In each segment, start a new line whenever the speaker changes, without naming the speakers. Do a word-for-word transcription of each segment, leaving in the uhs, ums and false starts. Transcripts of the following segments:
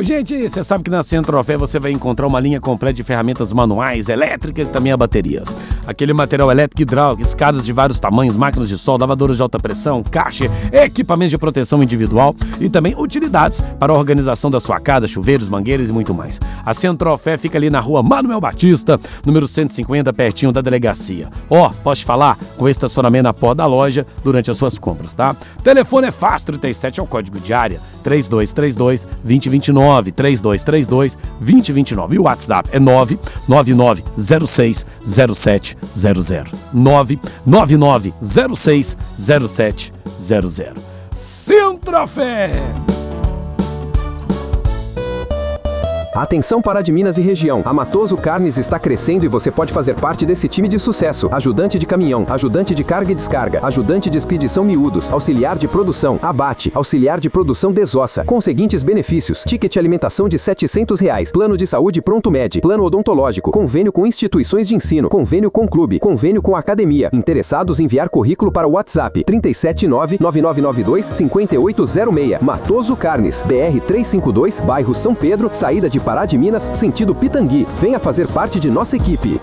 Gente, você sabe que na Centro-Fé você vai encontrar uma linha completa de ferramentas manuais, elétricas e também a baterias. Aquele material elétrico hidráulico, escadas de vários tamanhos, máquinas de sol, lavadoras de alta pressão, caixa, equipamentos de proteção individual e também utilidades para a organização da sua casa, chuveiros, mangueiras e muito mais. A Centro-Fé fica ali na rua Manuel Batista, número cento e cinquenta, pertinho da delegacia. Ó, oh, posso te falar? Com estacionamento na porta da loja durante as suas compras, tá? Telefone é fácil, trinta e sete é o código de área, três dois três dois, dois zero dois nove, três dois três dois, dois zero dois nove. E o WhatsApp é nove nove nove zero seis zero sete zero zero. nove nove nove zero seis zero sete zero zero. Centro-Fé!
Atenção Pará de Minas e região. A Matoso Carnes está crescendo e você pode fazer parte desse time de sucesso. Ajudante de caminhão, ajudante de carga e descarga, ajudante de expedição miúdos, auxiliar de produção, abate, auxiliar de produção desossa, com os seguintes benefícios: ticket alimentação de setecentos reais, plano de saúde Pronto Med, plano odontológico, convênio com instituições de ensino, convênio com clube, convênio com academia. Interessados, enviar currículo para o WhatsApp trinta e sete nove nove nove nove dois cinco oito zero seis. Matoso Carnes, B R trezentos e cinquenta e dois, bairro São Pedro, saída de Pará de Minas, sentido Pitangui. Venha fazer parte de nossa equipe.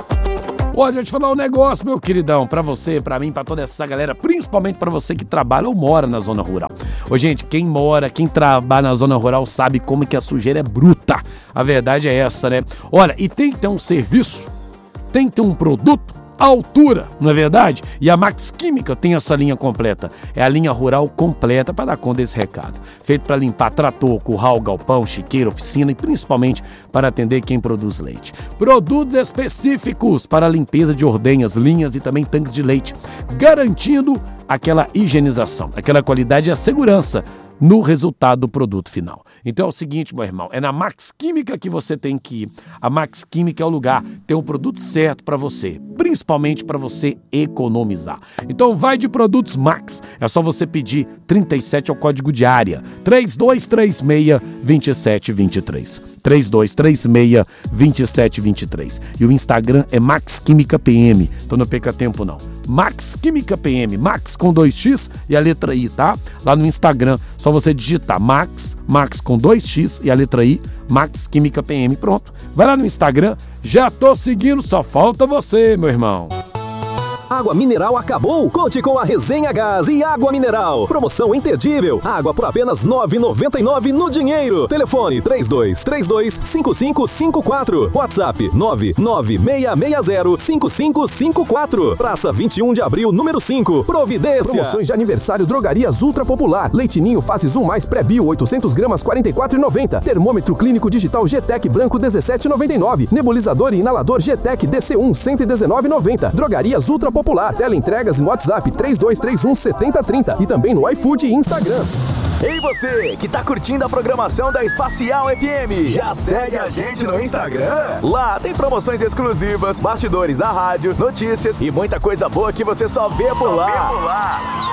Olha, deixa eu te falar um negócio, meu queridão, pra você, pra mim, pra toda essa galera, principalmente pra você que trabalha ou mora na zona rural. Ô, gente, quem mora, quem trabalha na zona rural sabe como que a sujeira é bruta. A verdade é essa, né? Olha, e tem que ter um serviço, tem que ter um produto à altura, não é verdade? E a Max Química tem essa linha completa. É a linha rural completa para dar conta desse recado. Feito para limpar trator, curral, galpão, chiqueira, oficina e principalmente para atender quem produz leite. Produtos específicos para a limpeza de ordenhas, linhas e também tanques de leite, garantindo aquela higienização, aquela qualidade e a segurança no resultado do produto final. Então é o seguinte, meu irmão, é na Max Química que você tem que ir. A Max Química é o lugar, tem um produto certo para você, principalmente para você economizar. Então vai de produtos Max, é só você pedir trinta e sete ao código de área, três dois três seis, dois sete dois três, três dois três seis, dois sete dois três. E o Instagram é Max Química P M, então não perca tempo não. Max Química P M, Max com dois X e a letra I, tá? Lá no Instagram, só você digitar Max, Max com dois X e a letra I, Max Química P M, pronto. Vai lá no Instagram, já tô seguindo, só falta você, meu irmão.
Água mineral acabou? Conte com a Resenha Gás e Água Mineral. Promoção imperdível. Água por apenas nove reais e noventa e nove centavos no dinheiro. Telefone três dois três dois, cinco cinco cinco quatro. WhatsApp nove nove seis seis zero, cinco cinco cinco quatro. Praça vinte e um de abril, número cinco. Providência.
Promoções de aniversário Drogarias Ultra Popular. Leitinho Fases um mais pré-bio oitocentos gramas, quarenta e quatro reais e noventa centavos. Termômetro clínico digital G-Tec branco dezessete reais e noventa e nove centavos. Nebulizador e inalador G-Tec D C um cento e dezenove reais e noventa centavos. Drogarias Ultra Popular. Teleentregas no WhatsApp três dois três um, sete zero três zero e também no iFood e Instagram.
Ei você, que tá curtindo a programação da Espacial F M, já segue a gente no Instagram? Lá tem promoções exclusivas, bastidores da rádio, notícias e muita coisa boa que você só vê por lá.